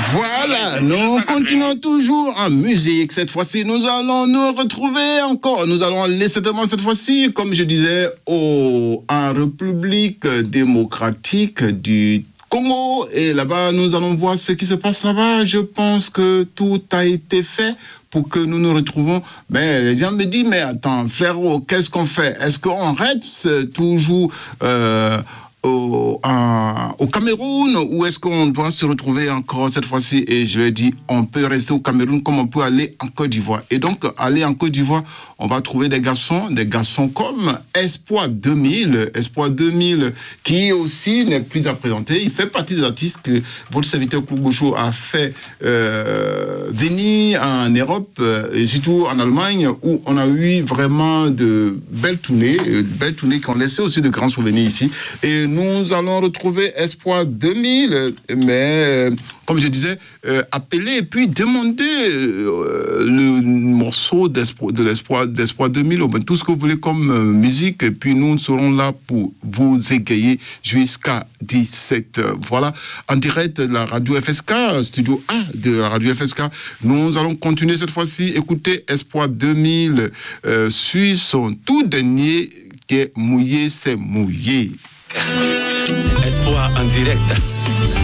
Voilà, nous continuons toujours en musique. Cette fois-ci, nous allons nous retrouver encore. Nous allons aller certainement cette fois-ci, comme je disais, en République démocratique du Congo. Et là-bas, nous allons voir ce qui se passe là-bas. Je pense que tout a été fait pour que nous nous retrouvons. Mais les gens me disent, mais attends, frérot, qu'est-ce qu'on fait? Est-ce qu'on reste toujours au Cameroun, ou est-ce qu'on doit se retrouver encore cette fois-ci? Et je lui ai dit, on peut rester au Cameroun comme on peut aller en Côte d'Ivoire. Et donc, aller en Côte d'Ivoire, on va trouver des garçons comme Espoir 2000, qui aussi n'est plus à présenter. Il fait partie des artistes que votre serviteur Kougouchou a fait venir en Europe, et surtout en Allemagne, où on a eu vraiment de belles tournées qui ont laissé aussi de grands souvenirs ici. Et nous allons retrouver Espoir 2000, mais comme je disais, appeler et puis demander le morceau d'Espoir 2000, tout ce que vous voulez comme musique, et puis nous serons là pour vous égayer jusqu'à 17h. Voilà, en direct de la radio FSK, studio A de la radio FSK. Nous allons continuer cette fois-ci, écouter Espoir 2000 sur son tout dernier qui est Mouillé, c'est mouillé. Espoir en direct.